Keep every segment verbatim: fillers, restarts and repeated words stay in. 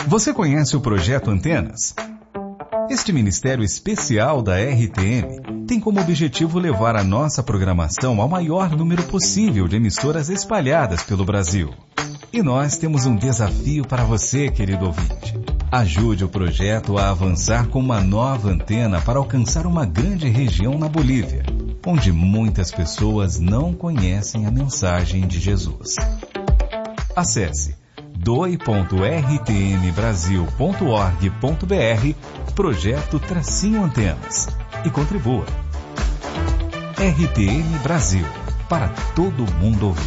Você conhece o Projeto Antenas? Este ministério especial da R T M tem como objetivo levar a nossa programação ao maior número possível de emissoras espalhadas pelo Brasil. E nós temos um desafio para você, querido ouvinte. Ajude o projeto a avançar com uma nova antena para alcançar uma grande região na Bolívia, onde muitas pessoas não conhecem a mensagem de Jesus. Acesse doe ponto r t m brasil ponto org ponto b r Projeto Tracinho Antenas e contribua. R T M Brasil, para todo mundo ouvir.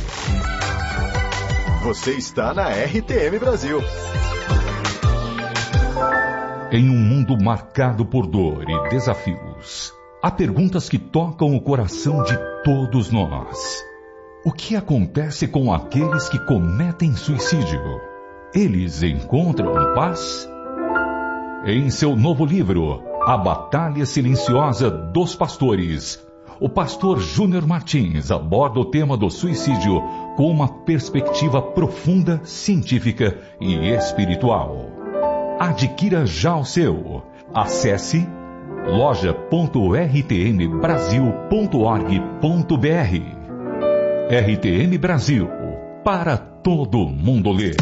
Você está na R T M Brasil. Em um mundo marcado por dor e desafios, há perguntas que tocam o coração de todos nós. O que acontece com aqueles que cometem suicídio? Eles encontram paz? Em seu novo livro, A Batalha Silenciosa dos Pastores, o pastor Júnior Martins aborda o tema do suicídio com uma perspectiva profunda, científica e espiritual. Adquira já o seu. Acesse loja ponto r t m brasil ponto org ponto b r. R T M Brasil, para todo mundo ler.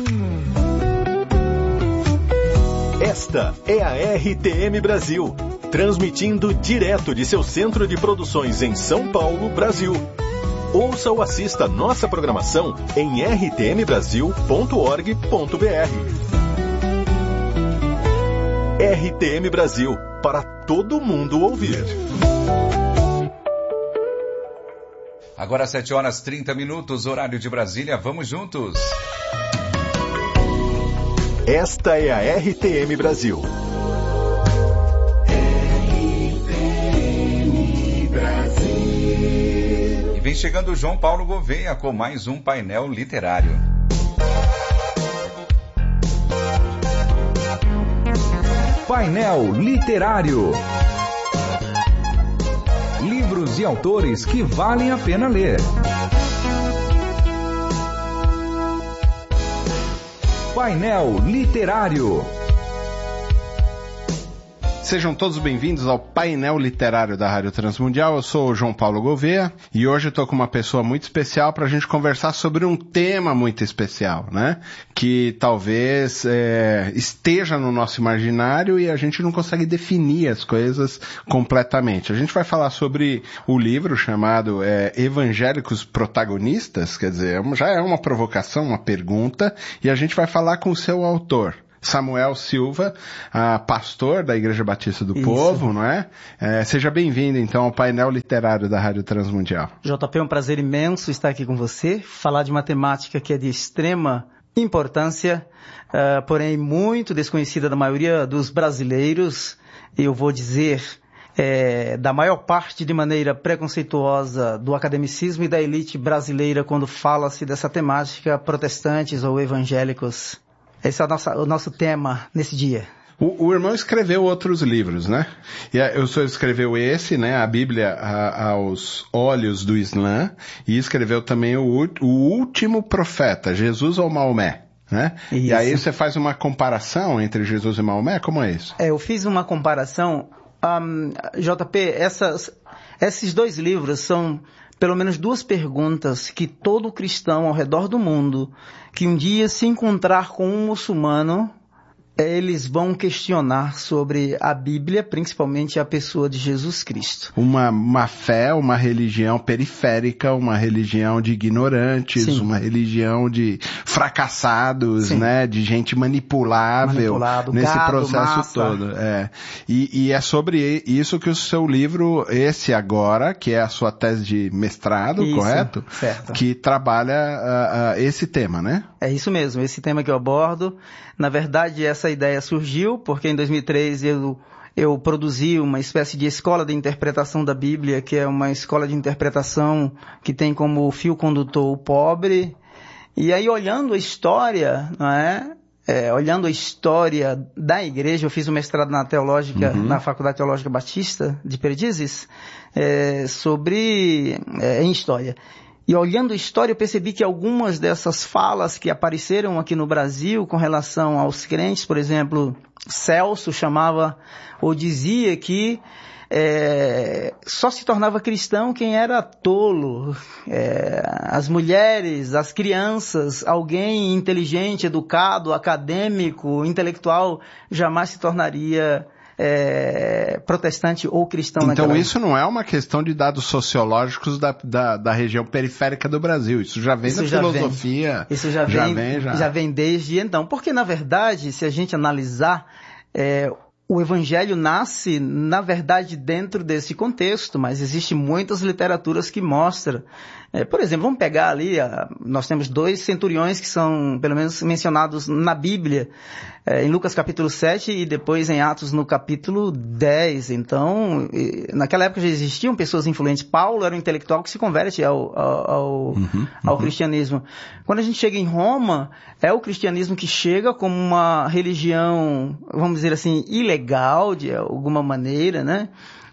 Esta é a R T M Brasil, transmitindo direto de seu centro de produções em São Paulo, Brasil. Ouça ou assista nossa programação em r t m brasil ponto org ponto b r. R T M Brasil, para todo mundo ouvir. Agora sete horas e trinta minutos, horário de Brasília, vamos juntos. Esta é a R T M Brasil. R T M Brasil. E vem chegando o João Paulo Gouveia com mais um painel literário. Painel Literário. Livros e autores que valem a pena ler. Painel Literário. Sejam todos bem-vindos ao painel literário da Rádio Transmundial. Eu sou o João Paulo Gouveia e hoje eu estou com uma pessoa muito especial para a gente conversar sobre um tema muito especial, né? Que talvez é, esteja no nosso imaginário e a gente não consegue definir as coisas completamente. A gente vai falar sobre o livro chamado é, Evangélicos Protagonistas, quer dizer, já é uma provocação, uma pergunta, e a gente vai falar com o seu autor, Samuel Silva, uh, pastor da Igreja Batista do Isso. Povo, não é? é? Seja bem-vindo, então, ao painel literário da Rádio Transmundial. J P, é um prazer imenso estar aqui com você, falar de uma temática que é de extrema importância, uh, porém muito desconhecida da maioria dos brasileiros, eu vou dizer, é, da maior parte de maneira preconceituosa do academicismo e da elite brasileira quando fala-se dessa temática, protestantes ou evangélicos. Esse é o nosso, o nosso tema nesse dia. O, o irmão escreveu outros livros, né? E o senhor escreveu esse, né? A Bíblia a, aos olhos do Islã, e escreveu também o, o Último Profeta, Jesus ou Maomé, né? Isso. E aí você faz uma comparação entre Jesus e Maomé, como é isso? É, eu fiz uma comparação. Um, J P, essas, esses dois livros são pelo menos duas perguntas que todo cristão ao redor do mundo, que um dia se encontrar com um muçulmano, eles vão questionar sobre a Bíblia, principalmente a pessoa de Jesus Cristo. Uma, uma fé, uma religião periférica, uma religião de ignorantes, Sim. uma religião de fracassados, Sim. né, de gente manipulável Manipulado, nesse gado, processo massa. todo. É. E, e é sobre isso que o seu livro, esse agora, que é a sua tese de mestrado, isso, correto? Certo. Que trabalha uh, uh, esse tema, né? É isso mesmo, esse tema que eu abordo. Na verdade, essa ideia surgiu porque em dois mil e três eu, eu produzi uma espécie de escola de interpretação da Bíblia, que é uma escola de interpretação que tem como fio condutor o pobre. E aí, olhando a história, não é? É, olhando a história da igreja, eu fiz um mestrado na teológica, uhum. na Faculdade Teológica Batista de Perdizes, é, sobre, é, em história. E olhando a história, eu percebi que algumas dessas falas que apareceram aqui no Brasil com relação aos crentes, por exemplo, Celso chamava ou dizia que é, só se tornava cristão quem era tolo. É, as mulheres, as crianças, alguém inteligente, educado, acadêmico, intelectual, jamais se tornaria É, protestante ou cristão. Então naquela... isso não é uma questão de dados sociológicos da, da, da região periférica do Brasil, isso já vem isso da já filosofia, vem. Isso já, já vem, vem já. já vem desde então, porque na verdade, se a gente analisar, é, o evangelho nasce, na verdade, dentro desse contexto, mas existem muitas literaturas que mostram. É, por exemplo, vamos pegar ali, a, nós temos dois centuriões que são, pelo menos, mencionados na Bíblia, é, em Lucas capítulo sete e depois em Atos no capítulo dez. Então, e, naquela época já existiam pessoas influentes. Paulo era um intelectual que se converte ao, ao, ao, uhum, ao uhum. cristianismo. Quando a gente chega em Roma, é o cristianismo que chega como uma religião, vamos dizer assim, ilegal de alguma maneira, né?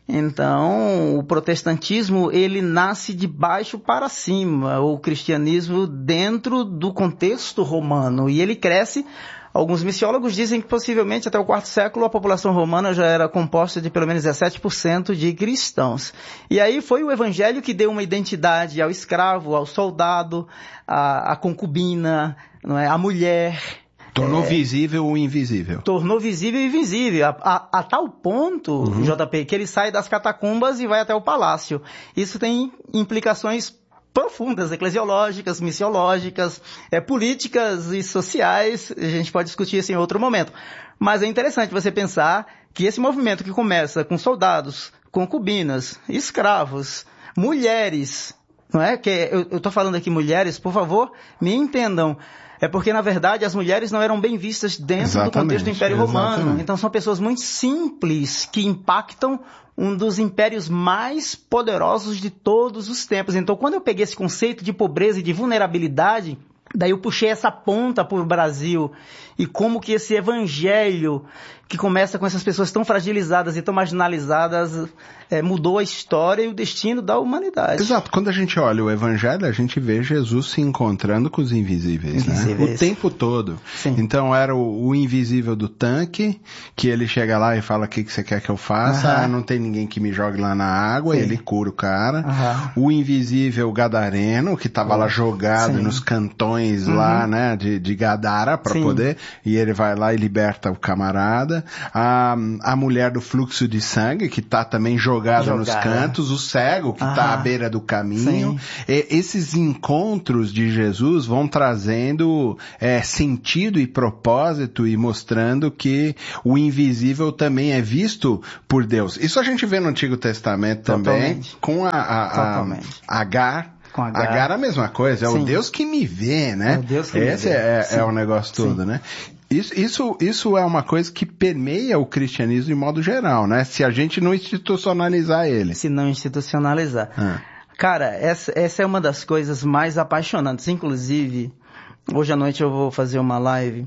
Então, o protestantismo, ele nasce de baixo para cima, o cristianismo dentro do contexto romano, e ele cresce. Alguns missiólogos dizem que possivelmente até o quarto século a população romana já era composta de pelo menos dezessete por cento de cristãos. E aí foi o evangelho que deu uma identidade ao escravo, ao soldado, à, à concubina, não é? À mulher. Tornou é, visível o invisível. Tornou visível o invisível, a, a, a tal ponto, uhum. J P, que ele sai das catacumbas e vai até o palácio. Isso tem implicações profundas, eclesiológicas, missiológicas, é, políticas e sociais. A gente pode discutir isso em outro momento. Mas é interessante você pensar que esse movimento que começa com soldados, concubinas, escravos, mulheres, não é? Que eu estou falando aqui mulheres, por favor, me entendam. É porque, na verdade, as mulheres não eram bem vistas dentro exatamente, do contexto do Império Romano. Exatamente. Então, são pessoas muito simples que impactam um dos impérios mais poderosos de todos os tempos. Então, quando eu peguei esse conceito de pobreza e de vulnerabilidade, daí eu puxei essa ponta para o Brasil. E como que esse evangelho, que começa com essas pessoas tão fragilizadas e tão marginalizadas, é, mudou a história e o destino da humanidade. Exato. Quando a gente olha o evangelho, a gente vê Jesus se encontrando com os invisíveis, invisíveis. Né? O tempo todo. Sim. Então era o, o invisível do tanque, que ele chega lá e fala: o que, que você quer que eu faça? Uhum. Ah, não tem ninguém que me jogue lá na água. Sim. E ele cura o cara. Uhum. O invisível gadareno, que estava uhum. lá jogado Sim. nos cantões uhum. lá, né, de, de Gadara, para poder... E ele vai lá e liberta o camarada. A, a mulher do fluxo de sangue, que está também jogada, jogada nos cantos. O cego, que está à beira do caminho. E, esses encontros de Jesus vão trazendo é, sentido e propósito e mostrando que o invisível também é visto por Deus. Isso a gente vê no Antigo Testamento também. Totalmente. Com a, a, a, a Agar. Com Agar. Agar é a mesma coisa, é Sim. o Deus que me vê, né? É o Deus que Esse me vê. É, é o negócio todo, Sim. né? Isso, isso, isso é uma coisa que permeia o cristianismo de modo geral, né? Se a gente não institucionalizar ele. Se não institucionalizar. Ah. Cara, essa, essa é uma das coisas mais apaixonantes. Inclusive, hoje à noite eu vou fazer uma live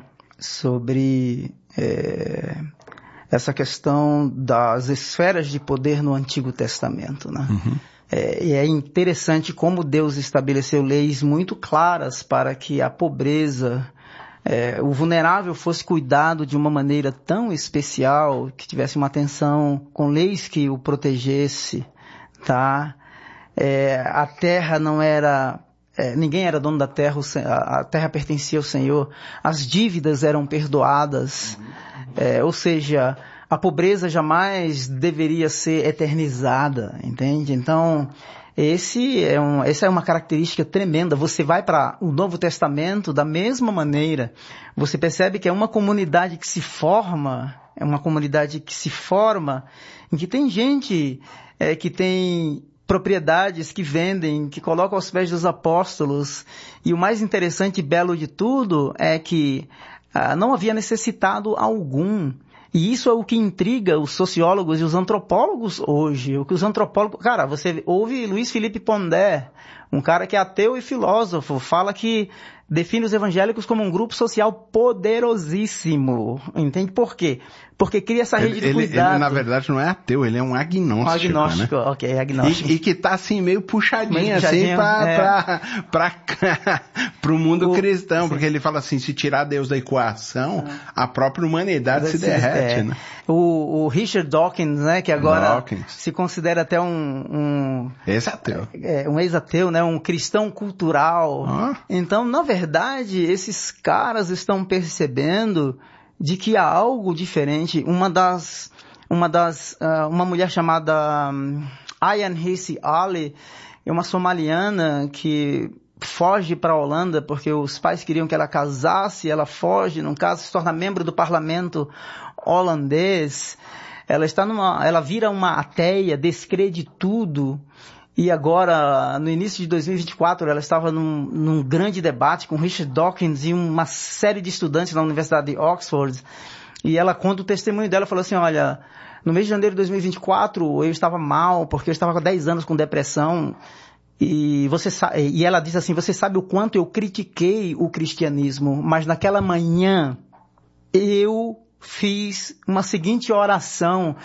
sobre é, essa questão das esferas de poder no Antigo Testamento, né? Uhum. É, e é interessante como Deus estabeleceu leis muito claras para que a pobreza, é, o vulnerável fosse cuidado de uma maneira tão especial, que tivesse uma atenção com leis que o protegesse, tá? É, a terra não era... É, ninguém era dono da terra, a terra pertencia ao Senhor, as dívidas eram perdoadas, é, ou seja... A pobreza jamais deveria ser eternizada, entende? Então, esse é um, essa é uma característica tremenda. Você vai para o Novo Testamento da mesma maneira. Você percebe que é uma comunidade que se forma, é uma comunidade que se forma, em que tem gente é, que tem propriedades que vendem, que colocam aos pés dos apóstolos. E o mais interessante e belo de tudo é que ah, não havia necessitado algum. E isso é o que intriga os sociólogos e os antropólogos hoje. O que os antropólogos... Cara, você ouve Luiz Felipe Pondé, um cara que é ateu e filósofo, fala que define os evangélicos como um grupo social poderosíssimo. Entende por quê? Porque cria essa rede ele, de ele, cuidado. Ele, na verdade, não é ateu, ele é um agnóstico. Um agnóstico, né? ok, é agnóstico. E, e que tá assim, meio puxadinho, meio puxadinho assim, pra, é. pra, pra, pro mundo o, cristão. Sim. Porque ele fala assim, se tirar Deus da equação, ah. a própria humanidade se, se derrete, é. né? O, o Richard Dawkins, né, que agora Dawkins. se considera até um... um ex-ateu. É, um ex-ateu, né, um cristão cultural. Ah. Então, na verdade, esses caras estão percebendo de que há algo diferente. Uma das, uma das, uh, uma mulher chamada um, Ayaan Hirsi Ali, é uma somaliana que foge para a Holanda porque os pais queriam que ela casasse, ela foge, no caso se torna membro do parlamento holandês. Ela está numa, ela vira uma ateia, descrede tudo. E agora, no início de dois mil e vinte e quatro, ela estava num, num grande debate com Richard Dawkins e uma série de estudantes na Universidade de Oxford. E ela conta o testemunho dela, falou assim, olha, no mês de janeiro de dois mil e vinte e quatro, eu estava mal, porque eu estava há dez anos com depressão. E, você sabe, e ela diz assim, você sabe o quanto eu critiquei o cristianismo, mas naquela manhã eu fiz uma seguinte oração.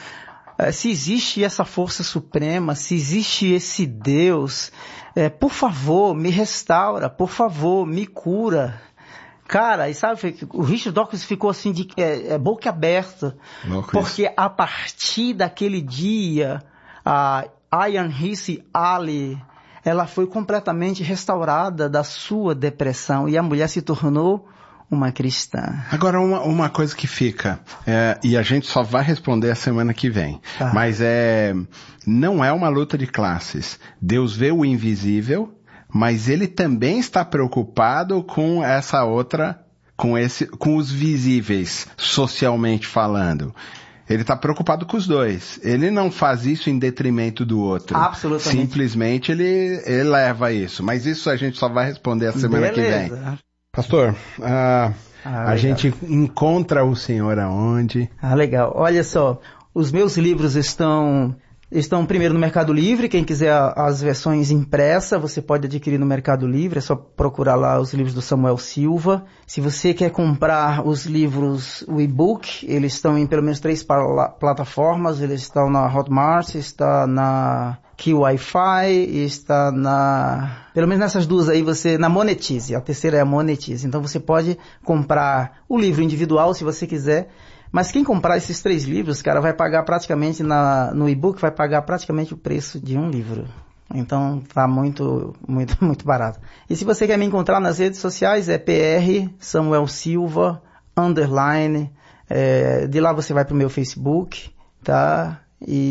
Se existe essa força suprema, se existe esse Deus, é, por favor, me restaura, por favor, me cura. Cara, e sabe, o Richard Dawkins ficou assim, de é, é, boca aberta, Louco porque isso. A partir daquele dia, a Ayaan Hirsi Ali, ela foi completamente restaurada da sua depressão e a mulher se tornou uma cristã. Agora, uma, uma coisa que fica, é, e a gente só vai responder a semana que vem, tá. mas é, não é uma luta de classes. Deus vê o invisível, mas ele também está preocupado com essa outra, com, esse, com os visíveis, socialmente falando. Ele está preocupado com os dois. Ele não faz isso em detrimento do outro. Absolutamente. Simplesmente ele, ele leva isso. Mas isso a gente só vai responder a semana Beleza. que vem. Pastor, uh, ah, a gente encontra o senhor aonde? Ah, legal. Olha só, os meus livros estão, estão primeiro no Mercado Livre. Quem quiser as versões impressas, você pode adquirir no Mercado Livre. É só procurar lá os livros do Samuel Silva. Se você quer comprar os livros, o e-book, eles estão em pelo menos três plataformas. Eles estão na Hotmart, está na Q Wi-Fi, está na... Pelo menos nessas duas aí, você... Na Monetize. A terceira é a Monetize. Então você pode comprar o livro individual, se você quiser. Mas quem comprar esses três livros, cara, vai pagar praticamente na, no e-book, vai pagar praticamente o preço de um livro. Então tá muito, muito, muito barato. E se você quer me encontrar nas redes sociais, é P R Samuel Silva, underline. É, de lá você vai pro meu Facebook, tá?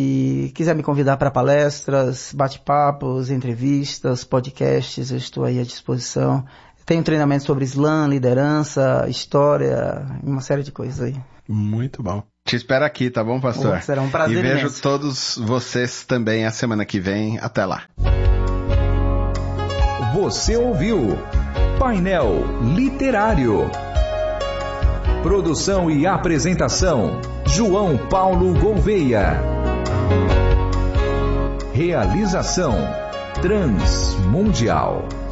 E quiser me convidar para palestras, bate-papos, entrevistas, podcasts, eu estou aí à disposição. Tenho treinamento sobre Islã, liderança, história, uma série de coisas aí. Muito bom. Te espero aqui, tá bom, pastor? Oh, será um prazer E vejo imenso. Todos vocês também a semana que vem. Até lá. Você ouviu Painel Literário. Produção e apresentação, João Paulo Gouveia. Realização Transmundial.